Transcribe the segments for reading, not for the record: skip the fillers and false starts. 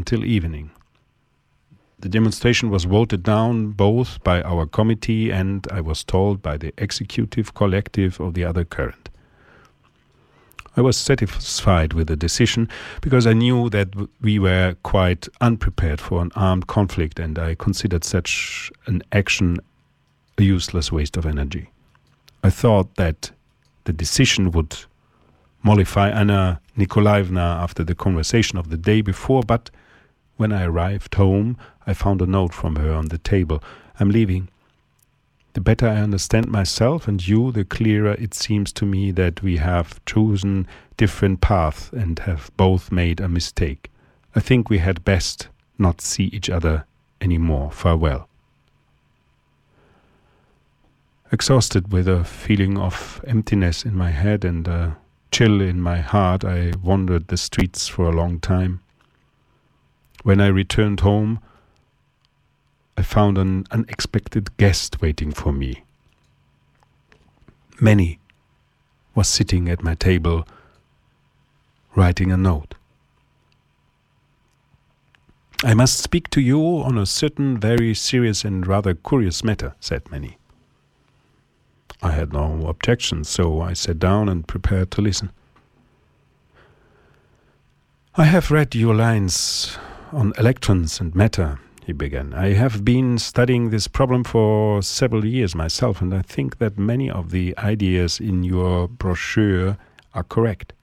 until evening. The demonstration was voted down both by our committee and, I was told, by the executive collective of the other current. I was satisfied with the decision because I knew that we were quite unprepared for an armed conflict, and I considered such an action a useless waste of energy. I thought that the decision would mollify Anna Nikolaevna after the conversation of the day before, but when I arrived home, I found a note from her on the table. I'm leaving. The better I understand myself and you, the clearer it seems to me that we have chosen different paths and have both made a mistake. I think we had best not see each other anymore. Farewell. Exhausted with a feeling of emptiness in my head and a chill in my heart, I wandered the streets for a long time. When I returned home, I found an unexpected guest waiting for me. Manny was sitting at my table, writing a note. I must speak to you on a certain very serious and rather curious matter, said Manny. I had no objections, so I sat down and prepared to listen. I have read your lines on electrons and matter, he began. I have been studying this problem for several years myself, and I think that many of the ideas in your brochure are correct.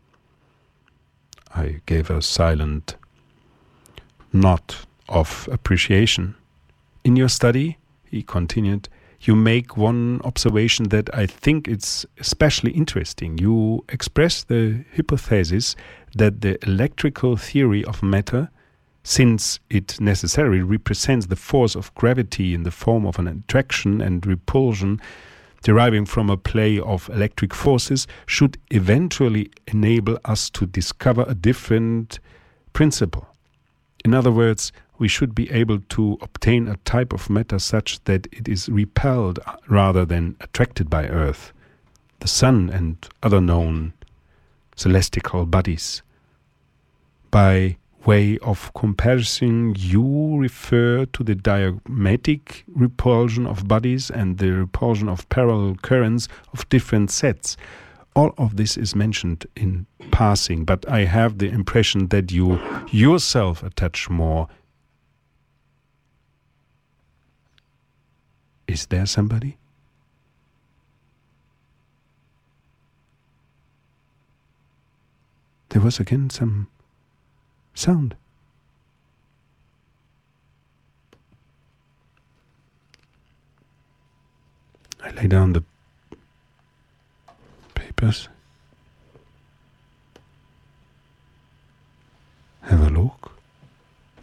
I gave a silent nod of appreciation. In your study, he continued, you make one observation that I think is especially interesting. You express the hypothesis that the electrical theory of matter, since it necessarily represents the force of gravity in the form of an attraction and repulsion deriving from a play of electric forces, should eventually enable us to discover a different principle. In other words, we should be able to obtain a type of matter such that it is repelled rather than attracted by Earth, the Sun and other known celestial bodies. By way of comparison, you refer to the diagmatic repulsion of bodies and the repulsion of parallel currents of different sets. All of this is mentioned in passing, but I have the impression that you yourself attach more. Is there somebody? There was again some sound. I lay down the papers.